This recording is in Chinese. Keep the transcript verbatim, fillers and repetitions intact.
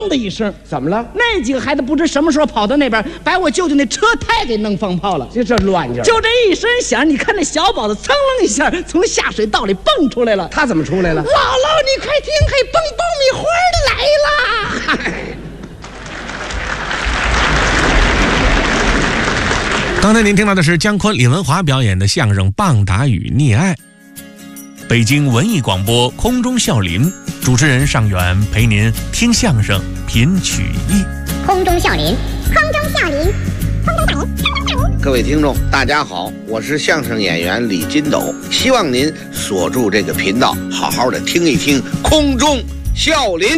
的一声， 怎么了？ 那几个孩子不知什么时候跑到那边，把我舅舅那车胎给弄放炮了。 这这乱劲儿！ 就这一声响，你看那小宝子噌楞一下从下水道里蹦出来了。 他怎么出来了？ 姥姥，你快听，嘿，蹦爆米花来了！嗨。 刚才您听到的是姜昆、李文华表演的相声《棒打与溺爱》。北京文艺广播空中笑林，主持人尚远陪您听相声品曲艺。 空中笑林，空中笑林，空中笑林。 各位听众大家好，我是相声演员李金斗，希望您锁住这个频道，好好的听一听空中笑林。